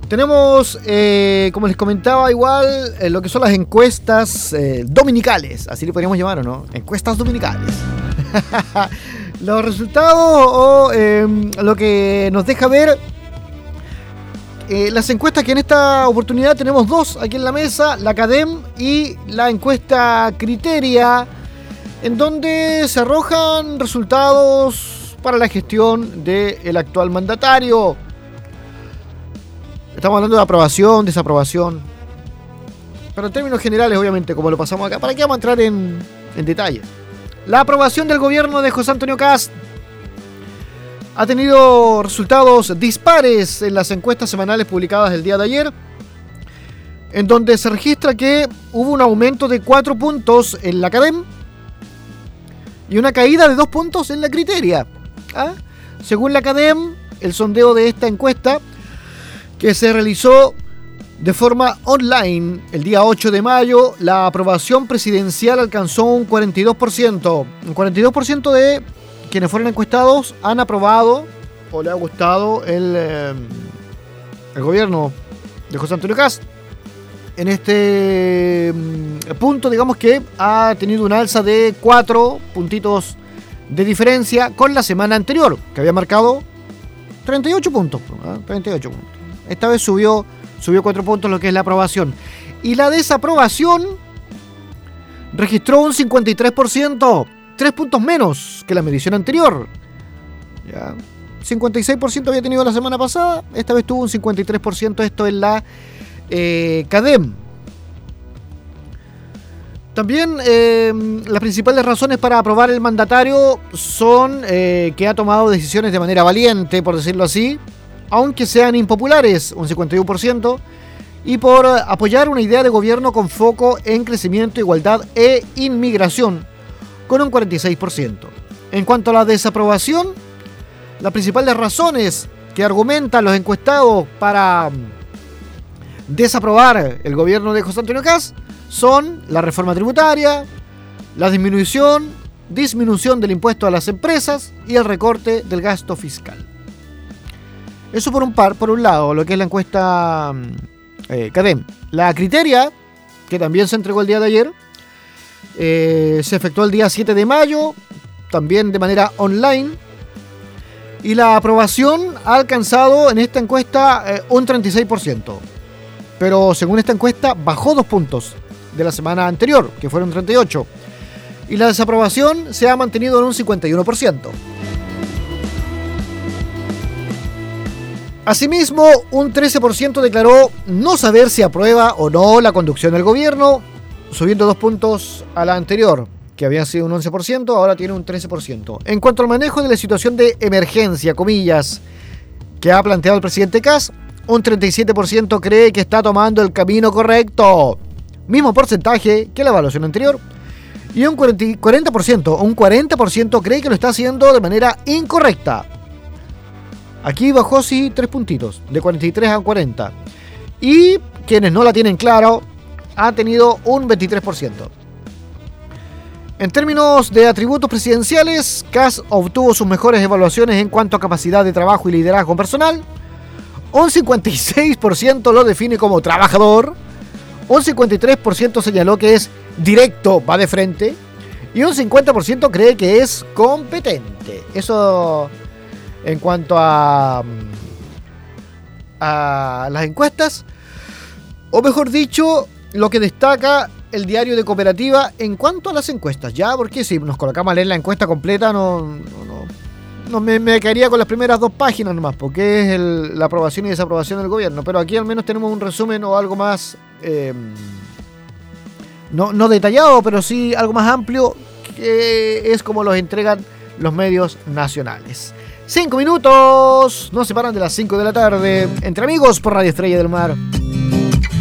Tenemos, como les comentaba, igual lo que son las encuestas dominicales, así le podríamos llamar, ¿o no? Encuestas dominicales. Los resultados o lo que nos deja ver las encuestas, que en esta oportunidad tenemos dos aquí en la mesa, la CADEM y la encuesta Criteria, en donde se arrojan resultados para la gestión del actual mandatario. Estamos hablando de aprobación, desaprobación, pero en términos generales, obviamente, como lo pasamos acá. ¿Para qué vamos a entrar en detalle? La aprobación del gobierno de José Antonio Kast ha tenido resultados dispares en las encuestas semanales publicadas el día de ayer, en donde se registra que hubo un aumento de 4 puntos en la CADEM y una caída de 2 puntos en la Criteria. Según la CADEM, el sondeo de esta encuesta, que se realizó de forma online el día 8 de mayo, la aprobación presidencial alcanzó un 42%. Un 42% de quienes fueron encuestados han aprobado o le ha gustado el gobierno de José Antonio Kast. En este punto, digamos que ha tenido un alza de 4 puntitos de diferencia con la semana anterior, que había marcado 38 puntos. 38 puntos. Esta vez subió 4 puntos lo que es la aprobación. Y la desaprobación registró un 53%, 3 puntos menos que la medición anterior. ¿Ya? 56% había tenido la semana pasada, esta vez tuvo un 53%, esto en la CADEM. También las principales razones para aprobar el mandatario son que ha tomado decisiones de manera valiente, por decirlo así, aunque sean impopulares, un 51%, y por apoyar una idea de gobierno con foco en crecimiento, igualdad e inmigración, con un 46%. En cuanto a la desaprobación, las principales razones que argumentan los encuestados para desaprobar el gobierno de José Antonio Kast son la reforma tributaria, la disminución del impuesto a las empresas y el recorte del gasto fiscal. Eso por un lado, lo que es la encuesta CADEM. La Criteria, que también se entregó el día de ayer, se efectuó el día 7 de mayo, también de manera online, y la aprobación ha alcanzado en esta encuesta un 36%. Pero según esta encuesta, bajó 2 puntos de la semana anterior, que fueron 38. Y la desaprobación se ha mantenido en un 51%. Asimismo, un 13% declaró no saber si aprueba o no la conducción del gobierno, subiendo 2 puntos a la anterior, que había sido un 11%, ahora tiene un 13%. En cuanto al manejo de la situación de emergencia, comillas, que ha planteado el presidente Kast, un 37% cree que está tomando el camino correcto, mismo porcentaje que la evaluación anterior, y un 40% cree que lo está haciendo de manera incorrecta. Aquí bajó sí 3 puntitos, de 43 a 40. Y quienes no la tienen claro, ha tenido un 23%. En términos de atributos presidenciales, Kast obtuvo sus mejores evaluaciones en cuanto a capacidad de trabajo y liderazgo personal. Un 56% lo define como trabajador. Un 53% señaló que es directo, va de frente. Y un 50% cree que es competente. Eso en cuanto a las encuestas, o mejor dicho, lo que destaca el diario de Cooperativa en cuanto a las encuestas, ya, porque si nos colocamos a leer la encuesta completa no me quedaría con las primeras 2 páginas nomás, porque es la aprobación y desaprobación del gobierno, pero aquí al menos tenemos un resumen o algo más, no detallado, pero sí algo más amplio, que es como los entregan los medios nacionales. 5 minutos nos separan de las 5 de la tarde. Entre amigos por Radio Estrella del Mar.